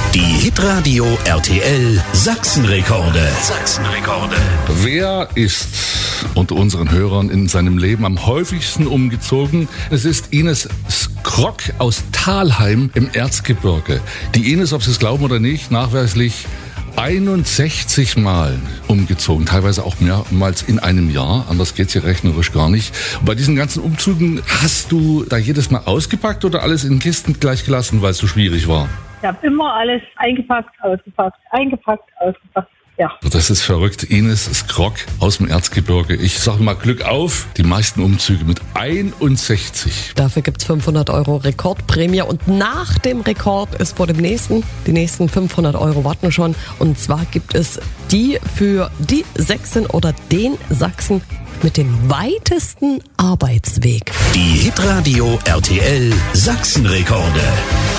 Die Hitradio RTL Sachsenrekorde. Wer ist unter unseren Hörern in seinem Leben am häufigsten umgezogen? Es ist Ines Skrock aus Thalheim im Erzgebirge. Die Ines, ob Sie es glauben oder nicht, nachweislich 61 Mal umgezogen, teilweise auch mehrmals in einem Jahr, anders geht's hier rechnerisch gar nicht. Und bei diesen ganzen Umzügen, hast du da jedes Mal ausgepackt oder alles in Kisten gleich gelassen, weil es so schwierig war? Ich habe immer alles eingepackt, ausgepackt, ja. Das ist verrückt. Ines Skrock aus dem Erzgebirge. Ich sage mal Glück auf, die meisten Umzüge mit 61. Dafür gibt's 500 € Rekordprämie und nach dem Rekord ist vor dem nächsten. Die nächsten 500 € warten schon. Und zwar gibt es die für die Sächsin oder den Sachsen mit dem weitesten Arbeitsweg. Die Hitradio RTL Sachsenrekorde.